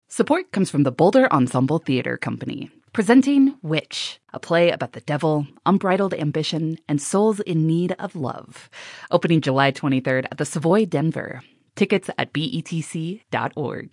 Support comes from the Boulder Ensemble Theater Company, presenting Witch, a play about the devil, unbridled ambition, and souls in need of love. Opening July 23rd at the Savoy Denver. Tickets at betc.org.